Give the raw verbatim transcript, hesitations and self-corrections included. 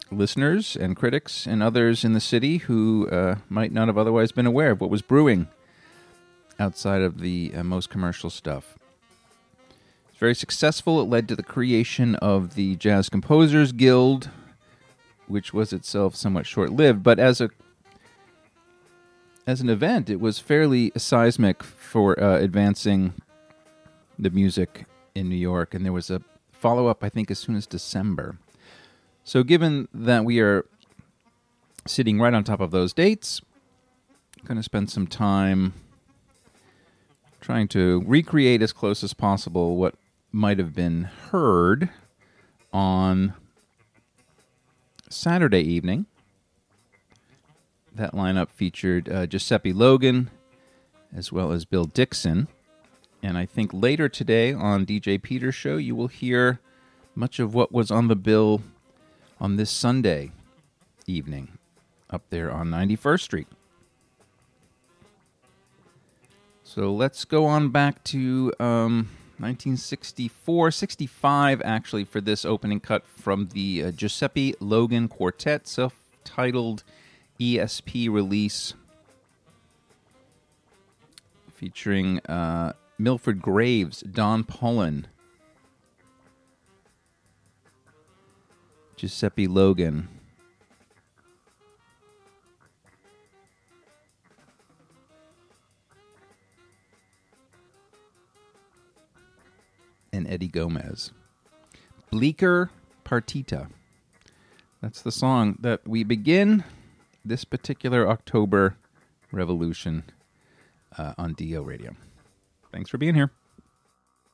listeners and critics and others in the city who uh, might not have otherwise been aware of what was brewing outside of the uh, most commercial stuff. It's very successful. It led to the creation of the Jazz Composers Guild, which was itself somewhat short-lived, but as a as an event, it was fairly seismic for uh, advancing the music in New York, and there was a follow-up, I think, as soon as December. So given that we are sitting right on top of those dates, I'm going to spend some time trying to recreate as close as possible what might have been heard on Saturday evening. That lineup featured uh, Giuseppe Logan as well as Bill Dixon. And I think later today on D J Peter's show, you will hear much of what was on the bill on this Sunday evening up there on ninety-first Street. So let's go on back to um, nineteen sixty-four, sixty-five actually, for this opening cut from the uh, Giuseppe Logan Quartet, self-titled E S P release featuring uh, Milford Graves, Don Pullen, Giuseppe Logan, and Eddie Gomez. Bleecker Partita. That's the song that we begin this particular October revolution uh, on D O Radio. Thanks for being here.